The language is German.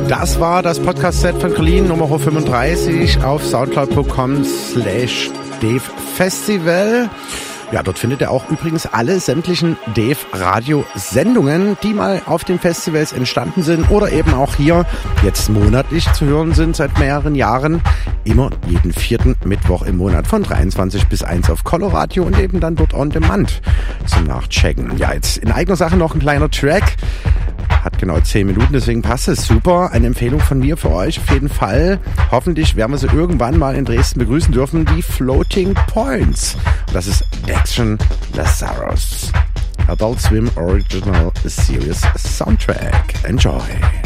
Das war das Podcast-Set von Colleen Nummer 35 auf soundcloud.com/DaveFestival. Ja, dort findet ihr auch übrigens alle sämtlichen Dave-Radio-Sendungen, die mal auf den Festivals entstanden sind oder eben auch hier jetzt monatlich zu hören sind seit mehreren Jahren. Immer jeden 4. Mittwoch im Monat von 23 bis 1 auf Coloradio und eben dann dort on demand zum Nachchecken. Ja, jetzt in eigener Sache noch ein kleiner Track. Hat genau 10 Minuten, deswegen passt es super. Eine Empfehlung von mir für euch auf jeden Fall. Hoffentlich werden wir sie irgendwann mal in Dresden begrüßen dürfen. Die Floating Points. Und das ist Action Lazarus. Adult Swim Original Series Soundtrack. Enjoy.